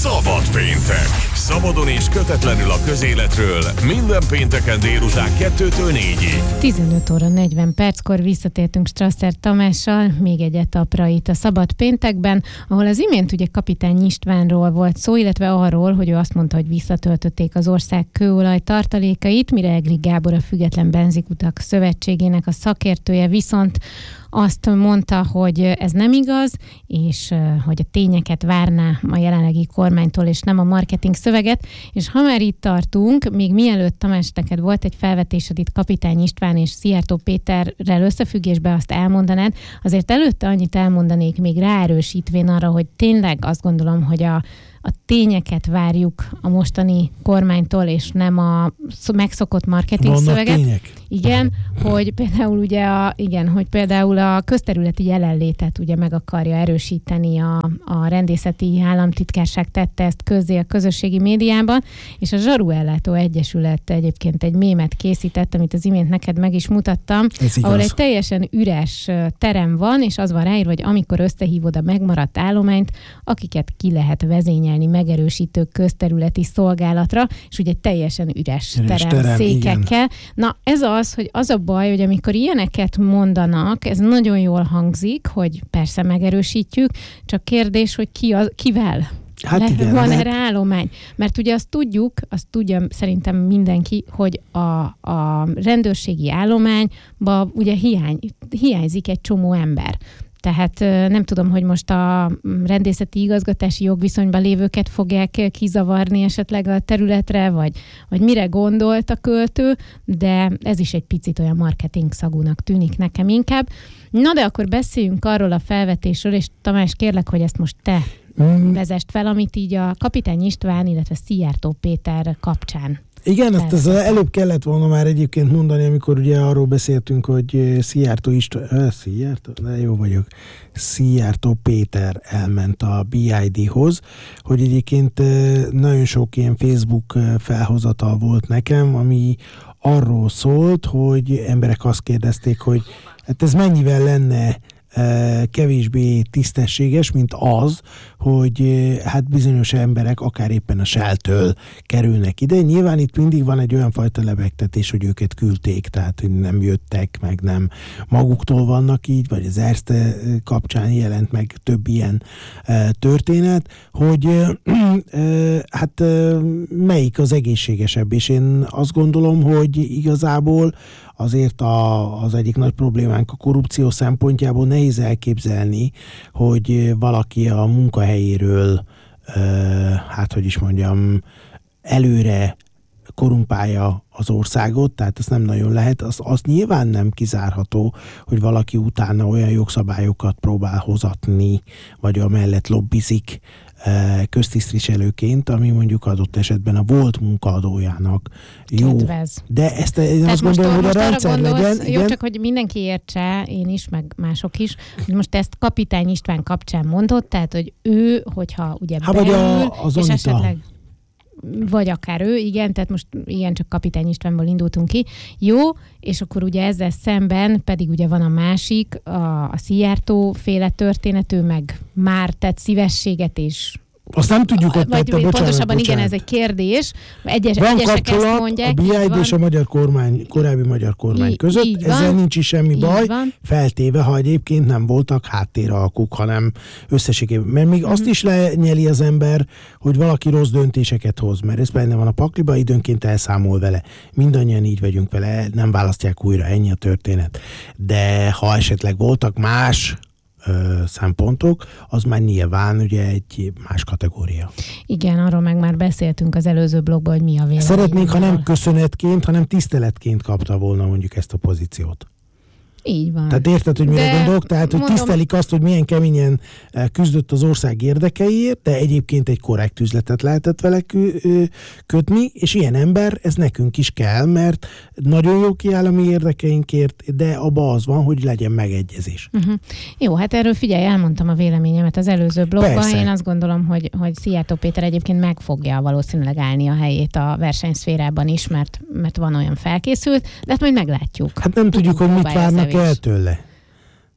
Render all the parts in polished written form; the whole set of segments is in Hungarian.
Szabad péntek. Szabadon és kötetlenül a közéletről minden pénteken délután 2-től 4-ig. 15 óra 40 perckor visszatértünk Strasser Tamással, még egy etapra itt a Szabad péntekben, ahol az imént ugye Kapitány Istvánról volt szó, illetve arról, hogy ő azt mondta, hogy visszatöltötték az ország kőolaj tartalékait, mire Egri Gábor, a Független Benzikutak Szövetségének a szakértője viszont azt mondta, hogy ez nem igaz, és hogy a tényeket várná a jelenlegi kormánytól, és nem a marketing szöveget. És ha már itt tartunk, még mielőtt, Tamás, neked volt egy felvetésed itt Kapitány István és Szijjártó Péterrel összefüggésben, azt elmondanád, azért előtte annyit elmondanék még ráerősítvén arra, hogy tényleg azt gondolom, hogy a tényeket várjuk a mostani kormánytól, és nem a megszokott marketing vannak szöveget. Tények? Igen, hogy például ugye hogy például a közterületi jelenlétet ugye meg akarja erősíteni a Rendészeti Államtitkárság tette ezt közzé a közösségi médiában, és a Zsaruellátó Egyesület egyébként egy mémet készített, amit az imént neked meg is mutattam, ahol egy teljesen üres terem van, és az van ráírva, hogy amikor összehívod a megmaradt állományt, akiket ki lehet vezényelni megerősítő közterületi szolgálatra, és ugye egy teljesen üres terem székekkel. Igen. Na, ez az, hogy az a baj, hogy amikor ilyeneket mondanak, ez nagyon jól hangzik, hogy persze megerősítjük, csak kérdés, hogy kivel? Hát igen, van erre állomány. Mert ugye azt tudja szerintem mindenki, hogy a rendőrségi állományban ugye hiányzik egy csomó ember. Tehát nem tudom, hogy most a rendészeti igazgatási jogviszonyban lévőket fogják kizavarni esetleg a területre, vagy mire gondolt a költő, de ez is egy picit olyan marketing szagúnak tűnik nekem inkább. Na de akkor beszéljünk arról a felvetésről, és Tamás, kérlek, hogy ezt most te vezest fel, amit így a Kapitány István, illetve Szijjártó Péter kapcsán. Igen, ezt az előbb kellett volna már egyébként mondani, amikor ugye arról beszéltünk, hogy Szijjártó Péter elment a BID-hoz, hogy egyébként nagyon sok ilyen Facebook felhozatal volt nekem, ami arról szólt, hogy emberek azt kérdezték, hogy hát ez mennyivel lenne kevésbé tisztességes, mint az, hogy hát bizonyos emberek akár éppen a Shell-től kerülnek ide. Nyilván itt mindig van egy olyan fajta lebegtetés, hogy őket küldték, tehát hogy nem jöttek, meg nem maguktól vannak így, vagy az Erste kapcsán jelent meg több ilyen történet, hogy hát melyik az egészségesebb, és én azt gondolom, hogy igazából azért az egyik nagy problémánk a korrupció szempontjából nehéz elképzelni, hogy valaki a munkahelyéről, előre korrumpálja az országot, tehát ezt nem nagyon lehet. Az nyilván nem kizárható, hogy valaki utána olyan jogszabályokat próbál hozatni, vagy amellett lobbizik köztisztviselőként, ami mondjuk adott esetben a volt munkaadójának jó. Kedvez. De ezt én azt gondolom, hogy a rendszer legyen. Jó, csak hogy mindenki értse, én is, meg mások is, hogy most ezt Kapitány István kapcsán mondott, tehát, hogy ő, hogyha ugye beül, és esetleg vagy akár ő, igen, tehát most igen, csak Kapitány Istvánból indultunk ki. Jó, és akkor ugye ezzel szemben pedig ugye van a másik, a Szijjártó féle történet, ő meg már tett szívességet, és azt nem tudjuk, hogy tette, pontosabban igen, ez egy kérdés. Egyesek ezt mondják. A BID és a korábbi magyar kormány között. Ezzel nincs is semmi baj, feltéve, ha egyébként nem voltak háttéralkuk, hanem összességében. Mert még azt is lenyeli az ember, hogy valaki rossz döntéseket hoz, mert ez benne van a pakliba, időnként elszámol vele. Mindannyian így vagyunk vele, nem választják újra, ennyi a történet. De ha esetleg voltak más szempontok, az már nyilván ugye egy más kategória. Igen, arról meg már beszéltünk az előző blogban, hogy mi a vélemény. Szeretnénk, ha nem köszönetként, hanem tiszteletként kapta volna mondjuk ezt a pozíciót. Így van. Tehát érted, hogy mire gondolok? Tehát, hogy tisztelik azt, hogy milyen keményen küzdött az ország érdekeiért, de egyébként egy korrekt üzletet lehetett vele kötni, és ilyen ember, ez nekünk is kell, mert nagyon jó kiáll a mi érdekeinkért, de abban az van, hogy legyen megegyezés. Jó, hát erről figyelj, elmondtam a véleményemet az előző blogban. Persze. Én azt gondolom, hogy Szijjártó Péter egyébként meg fogja valószínűleg állni a helyét a versenyszférában is, mert van olyan felkészült, de hát majd meglátjuk. Hát nem tudjuk, hogy mit várnak el tőle.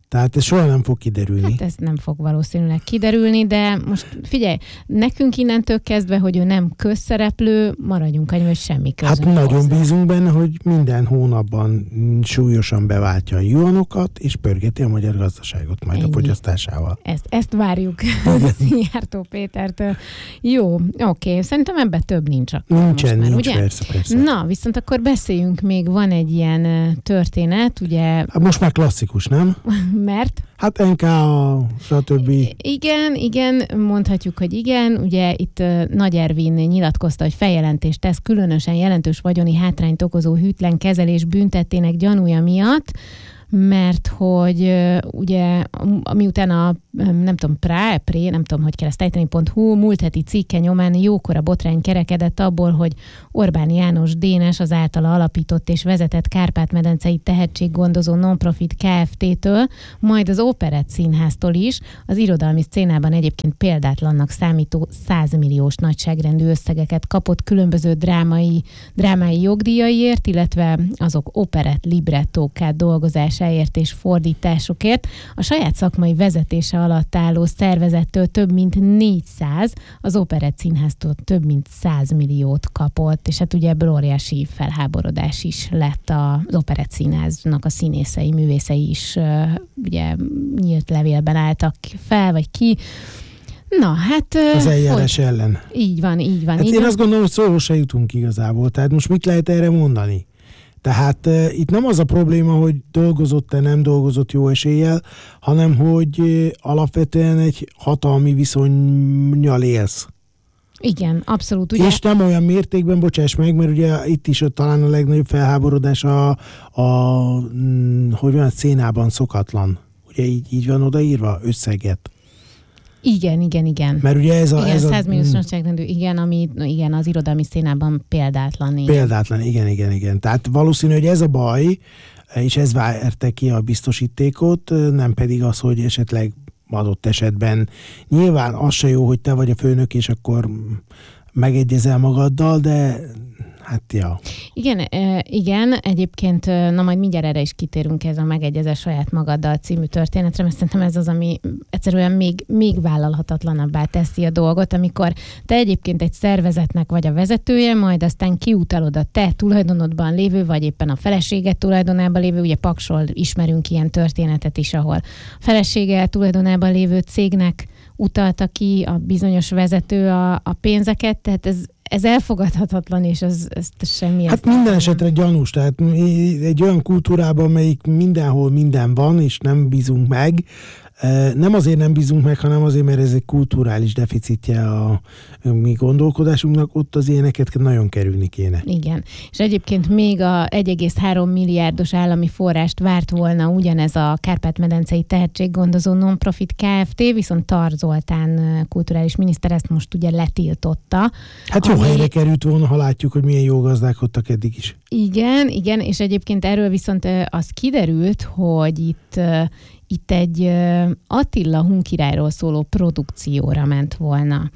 Tehát ez soha nem fog kiderülni. Hát ez nem fog valószínűleg kiderülni, de most figyelj, nekünk innentől kezdve, hogy ő nem közszereplő, maradjunk annyi, hogy semmi közünk. Hát nagyon bízunk benne, hogy minden hónapban súlyosan beváltja a juanokat, és pörgeti a magyar gazdaságot majd a fogyasztásával. Ezt várjuk Szijjártó Pétertől. Jó, oké. Szerintem ebben több nincs akkor. Nincs, persze. Na, viszont akkor beszéljünk, még van egy ilyen történet, ugye... Hát most már klasszikus, nem? Mert? Hát NKA, stb. Igen, mondhatjuk, hogy igen. Ugye itt Nagy Ervin nyilatkozta, hogy feljelentést tesz különösen jelentős vagyoni hátrányt okozó hűtlen kezelés büntettének gyanúja miatt, mert hogy ugye miután a nem tudom, nem tudom, hogy kell ezt ejteni.hu múlt heti cikke nyomán jókora botrány kerekedett abból, hogy Orbán János Dénes az általa alapított és vezetett Kárpát-medencei tehetséggondozó non-profit Kft-től, majd az Operett Színháztól is az irodalmi szcénában egyébként példátlannak számító 100 milliós nagyságrendű összegeket kapott különböző drámai jogdíjaiért, illetve azok operett librettókát dolgozásáért és fordításokért. A saját szakmai vezetése alatt álló szervezettől több mint 400, az Operett Színháztól több mint 100 milliót kapott, és hát ugye ebből óriási felháborodás is lett az Operett Színháznak a színészei, művészei is ugye nyílt levélben álltak fel, vagy ki. Na, hát... Az eljárás ellen. Így van. Hát én azt gondolom, hogy szóhoz se jutunk igazából. Tehát most mit lehet erre mondani? Tehát itt nem az a probléma, hogy dolgozott-e, nem dolgozott jó eséllyel, hanem hogy alapvetően egy hatalmi viszonnyal élsz. Igen, abszolút. Ugye? És nem olyan mértékben, bocsáss meg, mert ugye itt is talán a legnagyobb felháborodás hogy van, szénában szokatlan. Ugye így van odaírva összeget. Igen. Mert ugye ez a 100 milliós nagyságrendű, igen, az irodalmi szénában példátlan. Igen. Példátlan, igen. Tehát valószínű, hogy ez a baj, és ez várta ki a biztosítékot, nem pedig az, hogy esetleg adott esetben nyilván az se jó, hogy te vagy a főnök, és akkor megegyezel magaddal, de hát ja. Igen, egyébként, na majd mindjárt erre is kitérünk, ez a Megegyezés saját magaddal című történetre, mert szerintem ez az, ami egyszerűen még vállalhatatlanabbá teszi a dolgot, amikor te egyébként egy szervezetnek vagy a vezetője, majd aztán kiutalod a te tulajdonodban lévő, vagy éppen a feleséged tulajdonában lévő, ugye Paksról ismerünk ilyen történetet is, ahol a felesége tulajdonában lévő cégnek utalta ki a bizonyos vezető a pénzeket, tehát ez elfogadhatatlan, és ez semmi. Hát minden esetre gyanús, tehát egy olyan kultúrában, amelyik mindenhol minden van, és nem bízunk meg, nem azért nem bízunk meg, hanem azért, mert ez egy kulturális deficitje a mi gondolkodásunknak, ott az ilyeneket nagyon kerülni kéne. Igen, és egyébként még a 1,3 milliárdos állami forrást várt volna ugyanez a Kárpát-medencei tehetséggondozó non-profit Kft., viszont Tar Zoltán kulturális miniszter ezt most ugye letiltotta. Hát jó helyre került volna, ha látjuk, hogy milyen jó gazdálkodtak eddig is. Igen, és egyébként erről viszont az kiderült, hogy itt egy Attila Hunkirályról szóló produkcióra ment volna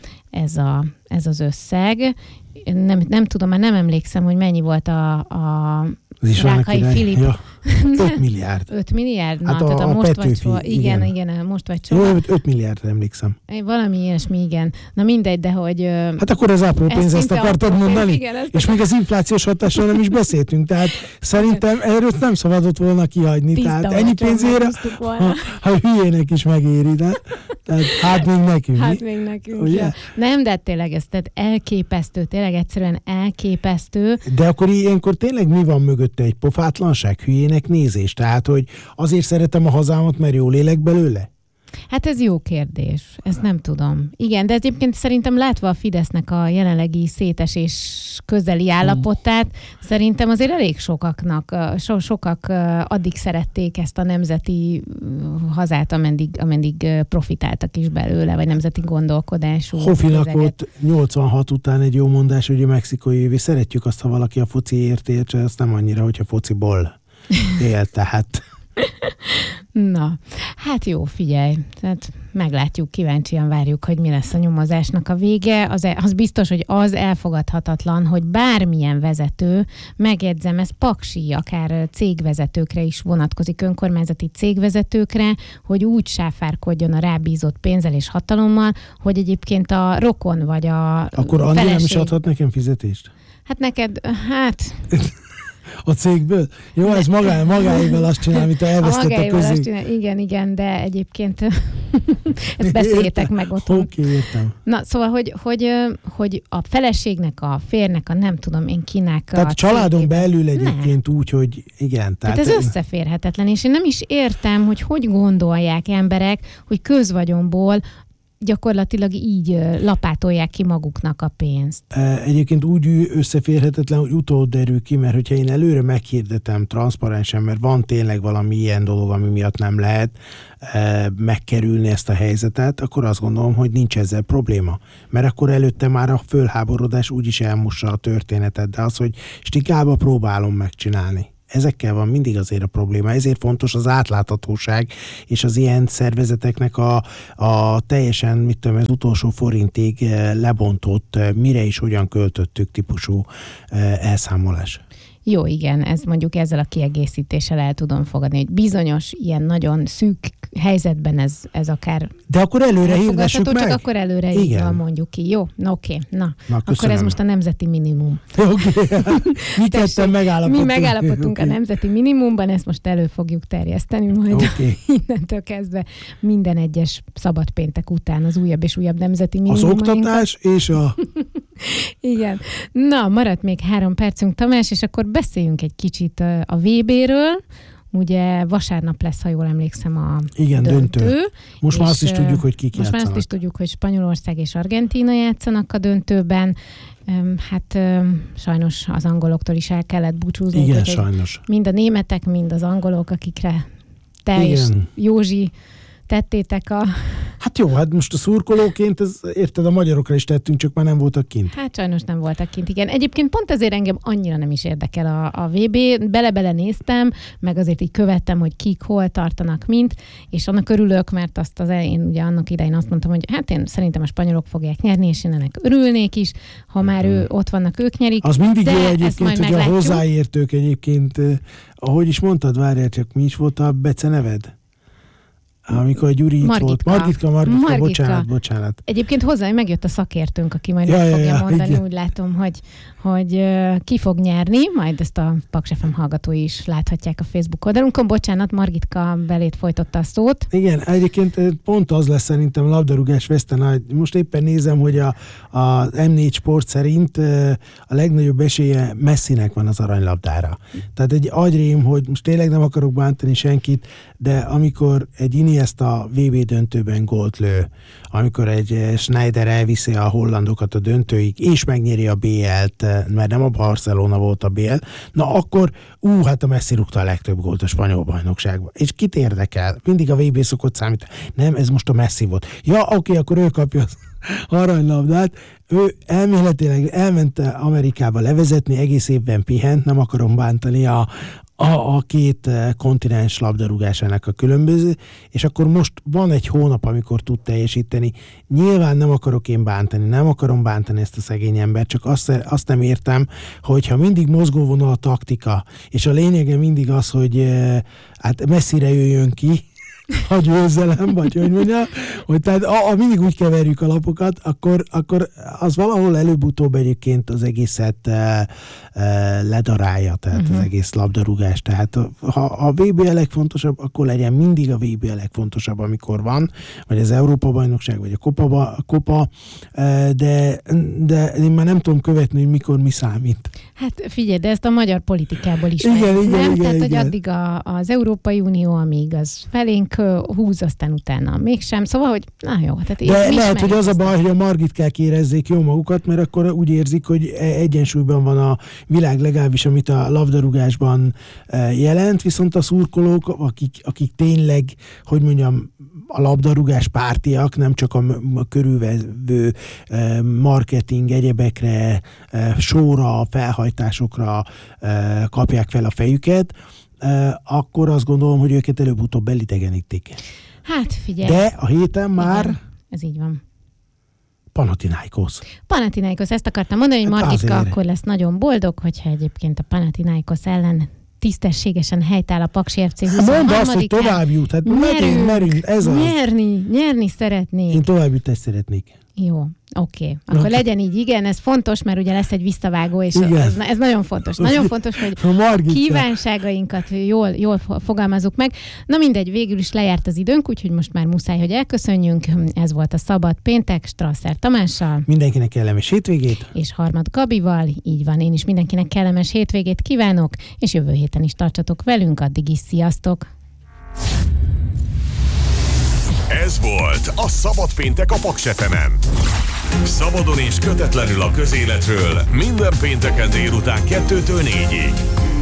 ez az összeg. Nem tudom, már nem emlékszem, hogy mennyi volt a Rákai Filip. Ja. 5 milliárd. 5 milliárd? Na, hát tehát a most vagy soha. Igen, most vagy soha. Jó, 5 milliárdra emlékszem. Valami ilyesmi, igen. Na mindegy, de hogy... Hát akkor az apró pénz, ezt akartad mondani? Igen, és még az inflációs hatásról nem is beszéltünk, tehát szerintem erről nem szabadott volna kihagyni. Tehát ennyi pénzére, ha hülyének is megéri, de? Tehát hát még nekünk. Ugye? Ja. Nem, de tényleg ez tehát elképesztő, tényleg egyszerűen elképesztő. De akkor ilyenkor tényleg mi van mögötte? Egy pofátlanság, hülyének nézés? Tehát, hogy azért szeretem a hazámat, mert jól élek belőle? Hát ez jó kérdés, ezt nem tudom. Igen, de egyébként szerintem látva a Fidesznek a jelenlegi szétesés közeli állapotát, szerintem azért elég sokak addig szerették ezt a nemzeti hazát, ameddig profitáltak is belőle, vagy nemzeti gondolkodású. Hofinak volt 86 után egy jó mondás, hogy a mexikói évi, szeretjük azt, ha valaki a fociért ér, azt nem annyira, hogyha fociból él, tehát... Na, hát jó, figyelj, tehát meglátjuk, kíváncsian várjuk, hogy mi lesz a nyomozásnak a vége. Az biztos, hogy az elfogadhatatlan, hogy bármilyen vezető, megjegyzem, ez paksi, akár cégvezetőkre is vonatkozik, önkormányzati cégvezetőkre, hogy úgy sáfárkodjon a rábízott pénzzel és hatalommal, hogy egyébként a rokon vagy a Akkor Andi nem is adhat nekem fizetést? Hát neked, a cégből? Jó, ez magáéval azt csinál, amit elvesztett a közé. Igen, de egyébként ezt beszéljétek meg otthon. Oké, értem. Na, szóval, hogy a feleségnek, a férnek, a nem tudom én kinek. Tehát a családon belül egyébként úgy, hogy igen. Tehát ez összeférhetetlen, és én nem is értem, hogy gondolják emberek, hogy közvagyonból gyakorlatilag így lapátolják ki maguknak a pénzt. Egyébként úgy összeférhetetlen, hogy utód derül ki, mert hogyha én előre meghirdetem transzparensen, mert van tényleg valami ilyen dolog, ami miatt nem lehet megkerülni ezt a helyzetet, akkor azt gondolom, hogy nincs ezzel probléma. Mert akkor előtte már a fölháborodás úgyis elmossa a történetet, de az, hogy stikába próbálom megcsinálni. Ezekkel van mindig azért a probléma, ezért fontos az átláthatóság, és az ilyen szervezeteknek a teljesen, az utolsó forintig lebontott, mire is hogyan költöttük típusú elszámolás. Jó, igen, ez mondjuk ezzel a kiegészítéssel el tudom fogadni, hogy bizonyos ilyen nagyon szűk helyzetben ez akár... De akkor előre hirdessük meg. Csak akkor előre így van, mondjuk ki. Jó, oké. Na akkor ez most a nemzeti minimum. Oké. Mi ketten megállapodtunk. Mi megállapodtunk a nemzeti minimumban, ezt most elő fogjuk terjeszteni majd innentől kezdve minden egyes szabad péntek után az újabb és újabb nemzeti minimum. Az oktatás és a... Igen. Na, maradt még 3 percünk, Tamás, és akkor beszéljünk egy kicsit a VB-ről. Ugye vasárnap lesz, ha jól emlékszem, a döntő. Most már azt is tudjuk, hogy kik játszanak. Most már azt is tudjuk, hogy Spanyolország és Argentína játszanak a döntőben. Hát sajnos az angoloktól is el kellett búcsúzni. Igen, sajnos. Mind a németek, mind az angolok, akikre te és Józsi tettétek a... Hát jó, hát most a szurkolóként, érted, a magyarokra is tettünk, csak már nem voltak kint. Hát sajnos nem voltak kint, igen. Egyébként pont ezért engem annyira nem is érdekel a VB. Bele-bele néztem, meg azért így követtem, hogy kik hol tartanak mint, és annak örülök, mert én ugye annak idején azt mondtam, hogy hát én szerintem a spanyolok fogják nyerni, és én ennek örülnék is, ha már ott vannak, ők nyerik. Az mindig jó egyébként, hogy a hozzáértők egyébként, ahogy is mondtad, várjál csak, mi is volt a beceneved? Amikor a Gyuri itt volt. Margitka, bocsánat. Egyébként hozzá megjött a szakértőnk, aki majd meg fogja mondani. Igen. Úgy látom, hogy ki fog nyerni, majd ezt a Paks FM hallgatói is láthatják a Facebook oldalunkon. Bocsánat, Margitka belét folytotta a szót. Igen, egyébként pont az lesz szerintem labdarúgás Veszten. Most éppen nézem, hogy a M4 Sport szerint a legnagyobb esélye Messinek van az aranylabdára. Tehát egy agyrém, hogy most tényleg nem akarok bántani senkit, de amikor egy Iniesta VB döntőben gólt lő, amikor egy Schneider elviszi a hollandokat a döntőig, és megnyeri a BL-t, mert nem a Barcelona volt a BL, na akkor, hát a Messi rúgta a legtöbb gólt a spanyol bajnokságban. És kit érdekel? Mindig a VB szokott számítani. Nem, ez most a Messi volt. Ja, oké, akkor ő kapja az aranylabdát. Ő elméletileg elment Amerikába levezetni, egész évben pihent, nem akarom bántani a két kontinens labdarúgásának a különböző, és akkor most van egy hónap, amikor tud teljesíteni. Nyilván nem akarok én bántani, nem akarom bántani ezt a szegény embert, csak azt nem értem, hogyha mindig mozgóvonal a taktika, és a lényege mindig az, hogy hát messzire jöjjön ki, a győzelem, vagy hogy mondja, hogy tehát mindig úgy keverjük a lapokat, akkor az valahol előbb-utóbb egyébként az egészet ledarálja, tehát az egész labdarúgás. Tehát ha a VB a legfontosabb, akkor legyen mindig a VB a legfontosabb, amikor van, vagy az Európa-bajnokság, vagy a Kopa, de én már nem tudom követni, hogy mikor mi számít. Hát figyelj, de ezt a magyar politikából is nem? Tehát, hogy addig az Európai Unió, amíg az felénk húz, aztán utána mégsem. Szóval, hogy na jó. Tehát de lehet, hogy az a baj, hogy a Margitkák érezzék jó magukat, mert akkor úgy érzik, hogy egyensúlyban van a világ, legalábbis, amit a labdarúgásban jelent, viszont a szurkolók, akik tényleg, hogy mondjam, a labdarúgás pártiak, nem csak a körülvevő marketing egyebekre, showra, felhajtásokra kapják fel a fejüket, akkor azt gondolom, hogy őket előbb-utóbb elidegenítik. Hát figyelj. De a héten már... Igen, ez így van. Panathinaikos, ezt akartam mondani, hogy Hát Margitka azért. akkor lesz nagyon boldog, hogyha egyébként a Panathinaikos ellen tisztességesen helytáll a Paksi FC 23-án. Mondd azt, hogy tovább jut. Hát merünk, ez az. Nyerni szeretnék. Én tovább jutást szeretnék. Jó, oké. Akkor legyen így, igen, ez fontos, mert ugye lesz egy visszavágó, és ez nagyon fontos. Nagyon fontos, hogy a kívánságainkat jól fogalmazzuk meg. Na mindegy, végül is lejárt az időnk, úgyhogy most már muszáj, hogy elköszönjünk. Ez volt a Szabad Péntek Strasser Tamással. Mindenkinek kellemes hétvégét. És Harmad Gabival, így van, én is mindenkinek kellemes hétvégét kívánok, és jövő héten is tartsatok velünk, addig is sziasztok! Ez volt a Szabad Péntek a Paks FM-en. Szabadon és kötetlenül a közéletről minden pénteken délután 2-től 4-ig.